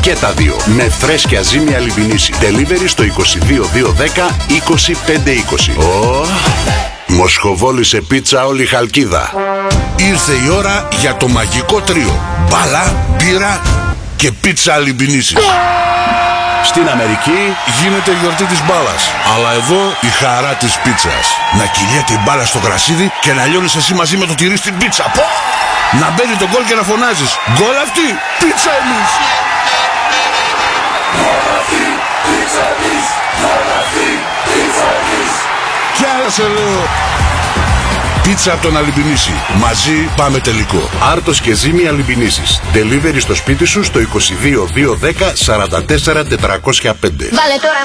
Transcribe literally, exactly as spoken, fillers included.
Και τα δύο με φρέσκια ζύμη Αλυμπινίση. Delivery στο είκοσι δύο δύο δέκα είκοσι πέντε είκοσι. Ω, μοσχοβόλησε πίτσα όλη η Χαλκίδα. Ήρθε η ώρα για το μαγικό τρίο. Μπάλα, μπύρα και πίτσα Αλυμπινίση. Στην Αμερική γίνεται η γιορτή της μπάλας, αλλά εδώ η χαρά της πίτσας. Να κυλιέται η μπάλα στο γρασίδι και να λιώνεις εσύ μαζί με το τυρί στην πίτσα. Πω! Να μπαίνει το γκολ και να φωνάζεις γκολ αυτή, πίτσα εμείς. Γκολ αυτή, πίτσα εμείς. Γκολ αυτή, πίτσα εμείς. Κι άλλα σε λέω. Πίτσα από τον Αλυμπινίση. Μαζί πάμε τελικό. Άρτος και ζύμη Αλυμπινίσης. Delivery στο σπίτι σου στο είκοσι δύο δύο δέκα σαράντα τέσσερα τετρακόσια πέντε. Βάλε τώρα